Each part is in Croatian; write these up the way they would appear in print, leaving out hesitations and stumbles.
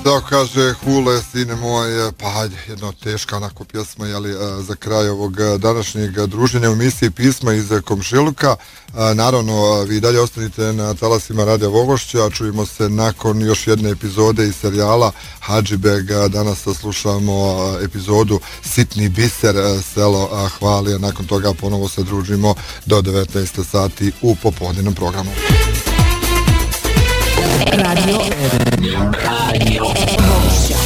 Da, kaže Hule, sine moj, pa hajde, jedna teška onako pjesma, jeli, za kraj ovog današnjeg druženja u emisiji Pisma iz komšiluka. Naravno, vi dalje ostanite na talasima Radija Vogošća, a čujemo se nakon još jedne epizode iz serijala Hadžibeg. Danas slušamo epizodu Sitni biser, selo Hvali, a nakon toga ponovo se družimo do 19 sati u popodnevnom programu. Radio Vogošća.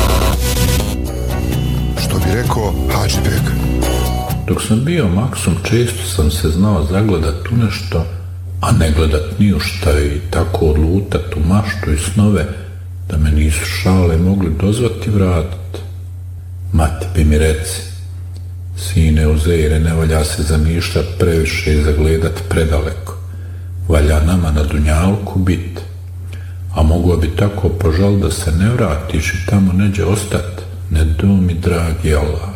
Što bi rekao Hadžibeg? Dok sam bio Maksum, često sam se znao zagledat u nešto, a ne gledat ni u šta i tako odlutat u maštu i snove, da me nisu šale mogli dozvati vratit. Mati bi mi reci, sine Uzeire, ne valja se zamišljat previše i zagledat predaleko. Valja nama na dunjalku bit. A mogu bi tako požal da se ne vratiš i tamo neđe ostat, ne do mi dragi Allah.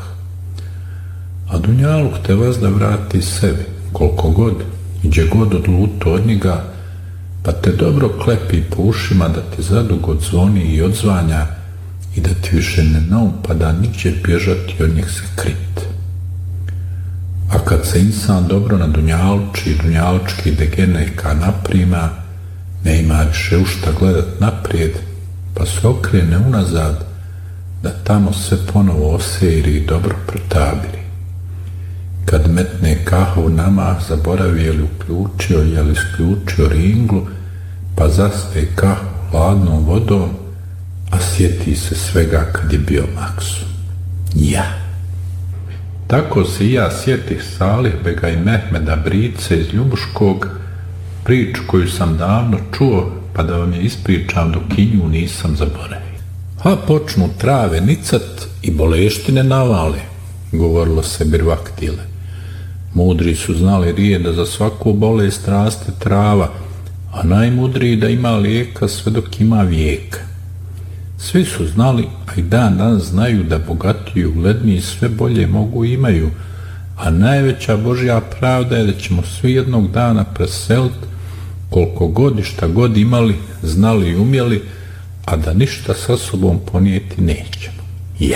A dunjaluk te vazda vrati sebi, koliko god, iđe god odluto od njega, pa te dobro klepi po ušima da ti zadugo zvoni i odzvanja i da ti više ne naupada niđe bježati od njeg se krit. A kad se insan dobro na dunjalči i dunjalčki degeneka naprima, ne ima više u šta gledat naprijed, pa se okrene unazad, da tamo se ponovo oseri i dobro protabiri. Kad metne kahvu nama, zaboravi je li uključio, je li isključio ringlu, pa zaspe kahvu hladnom vodom, a sjeti se svega kad je bio Maksum. Ja. Tako se i ja sjetih Salihbega i Mehmeda Brice iz Ljubuškog, priču koju sam davno čuo, pa da vam je ispričam dok i nju nisam zaboravio. A počnu trave nicat i boleštine navale, govorilo se Birvaktile. Mudri su znali rije da za svaku bolest raste trava, a najmudriji da ima lijeka sve dok ima vijeka. Svi su znali, a i dan danas znaju da bogatiji i ugledniji sve bolje mogu imaju, a najveća Božja pravda je da ćemo svi jednog dana preseliti koliko god i šta god imali, znali i umjeli, a da ništa sa sobom ponijeti nećemo. Ja.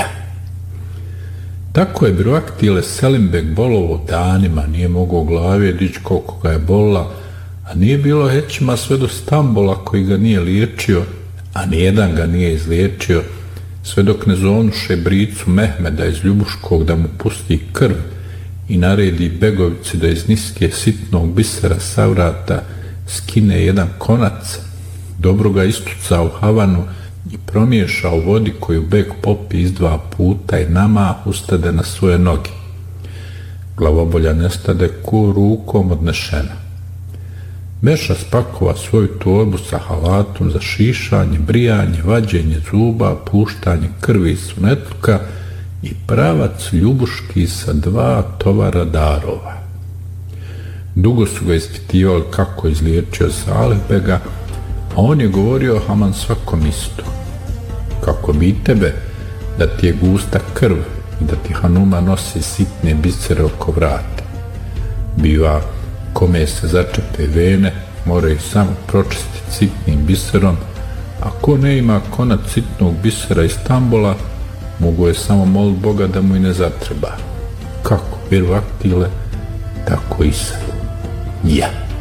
Tako je Birvaktile Selimbek bolovo danima, nije mogao glave dići koliko ga je bolila, a nije bilo hećima sve do Stambola koji ga nije liječio, a nijedan ga nije izliječio, sve dok ne zovnuše Bricu Mehmeda iz Ljubuškog da mu pusti krv i naredi Begovici da iz niske sitnog bisera savrata skine jedan konac, dobro ga istuca u havanu i promiješa u vodi koju Beg popi iz 2 puta i nama ustade na svoje noge. Glavobolja nestade ku rukom odnešena. Meša spakova svoju torbu sa halatom za šišanje, brijanje, vađenje zuba, puštanje krvi iz sunetluka i pravac Ljubuški sa 2 tovara darova. Dugo su ga ispitivali kako izliječio Salihbega, a on je govorio haman svakom isto. Kako bi tebe, da ti je gusta krv i da ti Hanuma nosi sitne bisere oko vrata. Biva, kome se začepe vene, mora ih samo pročistiti sitnim biserom, a ko ne ima konac sitnog bisera iz Stambola, mogu je samo molit Boga da mu i ne zatreba. Kako Birvaktile, tako i sad. Ja.